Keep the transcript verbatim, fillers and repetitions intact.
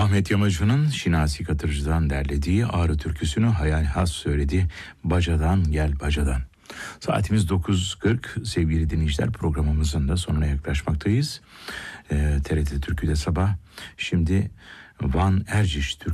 Ahmet Yamacı'nın Şinasi Katırcı'dan derlediği Ağrı türküsünü hayal has söyledi. Bacadan gel bacadan. Saatimiz dokuz kırk. Sevgili dinleyiciler, programımızın da sonuna yaklaşmaktayız. Ee, T R T Türkü'de sabah. Şimdi Van Erciş Türkü